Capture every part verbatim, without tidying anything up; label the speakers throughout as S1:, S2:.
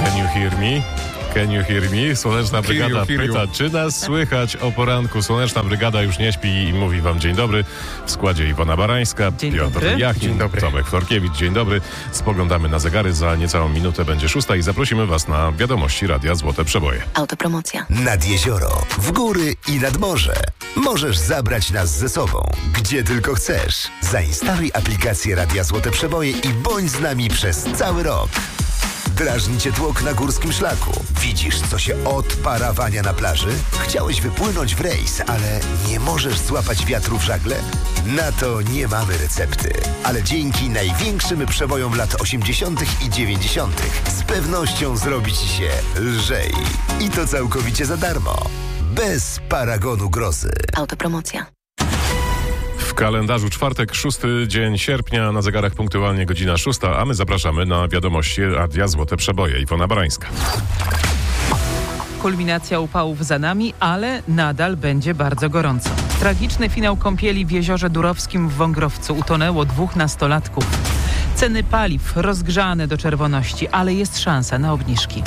S1: Can you hear me? Can you hear me? Słoneczna Brygada pyta, czy nas słychać o poranku. Słoneczna Brygada już nie śpi i mówi wam dzień dobry. W składzie Iwona Barańska,
S2: dzień
S1: Piotr
S2: dobry.
S1: Jachim,
S2: Dzień dobry.
S1: Tomek Florkiewicz. Dzień dobry. Spoglądamy na zegary. Za niecałą minutę będzie szósta i zaprosimy was na wiadomości Radia Złote Przeboje.
S3: Autopromocja.
S4: Nad jezioro, w góry i nad morze. Możesz zabrać nas ze sobą, gdzie tylko chcesz. Zainstaluj aplikację Radia Złote Przeboje i bądź z nami przez cały rok. Drażni cię tłok na górskim szlaku. Widzisz, co się odparawania na plaży? Chciałeś wypłynąć w rejs, ale nie możesz złapać wiatru w żagle? Na to nie mamy recepty. Ale dzięki największym przebojom lat osiemdziesiątych i dziewięćdziesiątych z pewnością zrobi ci się lżej. I to całkowicie za darmo. Bez paragonu grozy.
S3: Autopromocja.
S1: W kalendarzu czwartek, szósty dzień sierpnia, na zegarach punktualnie godzina szósta, a my zapraszamy na wiadomości Radia Złote Przeboje. Iwona Barańska.
S2: Kulminacja upałów za nami, ale nadal będzie bardzo gorąco. Tragiczny finał kąpieli w jeziorze Durowskim w Wągrowcu. Utonęło dwóch nastolatków. Ceny paliw rozgrzane do czerwoności, ale jest szansa na obniżki.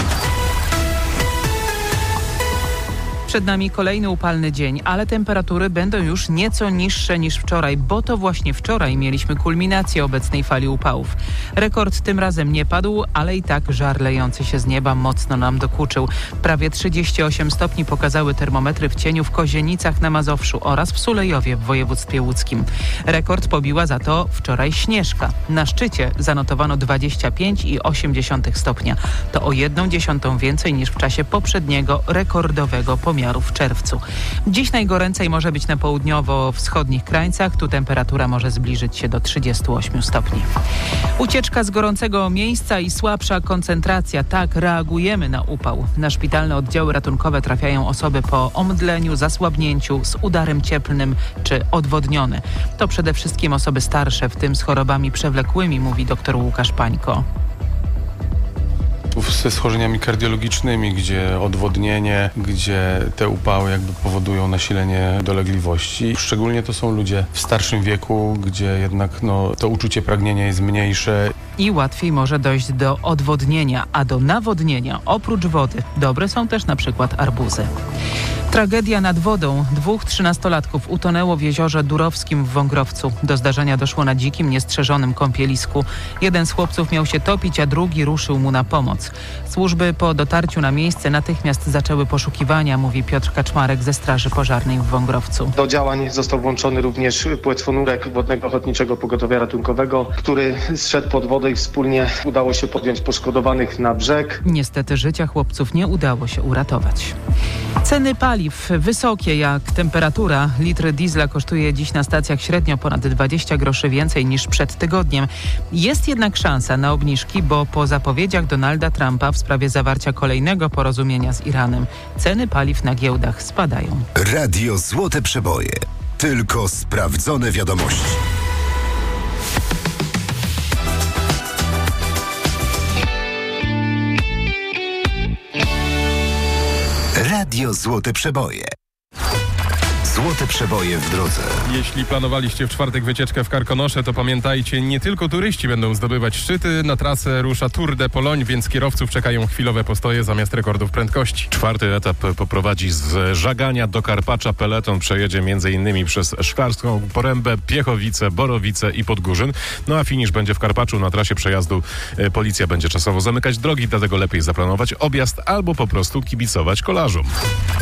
S2: Przed nami kolejny upalny dzień, ale temperatury będą już nieco niższe niż wczoraj, bo to właśnie wczoraj mieliśmy kulminację obecnej fali upałów. Rekord tym razem nie padł, ale i tak żar lejący się z nieba mocno nam dokuczył. Prawie trzydzieści osiem stopni pokazały termometry w cieniu w Kozienicach na Mazowszu oraz w Sulejowie w województwie łódzkim. Rekord pobiła za to wczoraj Śnieżka. Na szczycie zanotowano dwadzieścia pięć przecinek osiem stopnia. To o jedną dziesiątą więcej niż w czasie poprzedniego rekordowego pomiaru w czerwcu. Dziś najgoręcej może być na południowo-wschodnich krańcach. Tu temperatura może zbliżyć się do trzydziestu ośmiu stopni. Ucieczka z gorącego miejsca i słabsza koncentracja. Tak reagujemy na upał. Na szpitalne oddziały ratunkowe trafiają osoby po omdleniu, zasłabnięciu, z udarem cieplnym czy odwodnione. To przede wszystkim osoby starsze, w tym z chorobami przewlekłymi, mówi dr Łukasz Pańko.
S5: Ze schorzeniami kardiologicznymi, gdzie odwodnienie, gdzie te upały jakby powodują nasilenie dolegliwości. Szczególnie to są ludzie w starszym wieku, gdzie jednak no, to uczucie pragnienia jest mniejsze.
S2: I łatwiej może dojść do odwodnienia, a do nawodnienia oprócz wody dobre są też na przykład arbuzy. Tragedia nad wodą. Dwóch trzynastolatków utonęło w jeziorze Durowskim w Wągrowcu. Do zdarzenia doszło na dzikim, niestrzeżonym kąpielisku. Jeden z chłopców miał się topić, a drugi ruszył mu na pomoc. Służby po dotarciu na miejsce natychmiast zaczęły poszukiwania, mówi Piotr Kaczmarek ze Straży Pożarnej w Wągrowcu.
S6: Do działań został włączony również płetwonurek Wodnego Ochotniczego Pogotowia Ratunkowego, który zszedł pod wodę i wspólnie udało się podjąć poszkodowanych na brzeg.
S2: Niestety życia chłopców nie udało się uratować. Ceny paliw wysokie jak temperatura. Litr diesla kosztuje dziś na stacjach średnio ponad dwadzieścia groszy więcej niż przed tygodniem. Jest jednak szansa na obniżki, bo po zapowiedziach Donalda Trumpa w sprawie zawarcia kolejnego porozumienia z Iranem ceny paliw na giełdach spadają.
S4: Radio Złote Przeboje. Tylko sprawdzone wiadomości. Radio Złote Przeboje. Złote Przeboje w drodze.
S7: Jeśli planowaliście w czwartek wycieczkę w Karkonosze, to pamiętajcie, nie tylko turyści będą zdobywać szczyty. Na trasę rusza Tour de Pologne, więc kierowców czekają chwilowe postoje zamiast rekordów prędkości.
S1: Czwarty etap poprowadzi z Żagania do Karpacza. Peleton przejedzie m.in. przez Szklarską Porębę, Piechowice, Borowice i Podgórzyn. No a finisz będzie w Karpaczu. Na trasie przejazdu e, policja będzie czasowo zamykać drogi, dlatego lepiej zaplanować objazd albo po prostu kibicować kolarzom.